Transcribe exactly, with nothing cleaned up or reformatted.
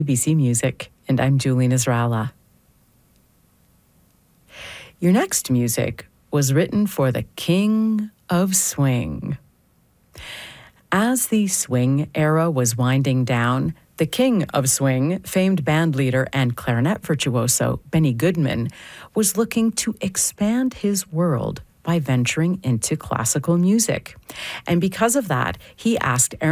B C Music, and I'm Julie Nasrallah. Your next music was written for the King of Swing. As the swing era was winding down, the King of Swing, famed bandleader and clarinet virtuoso Benny Goodman, was looking to expand his world by venturing into classical music. And because of that, he asked Aaron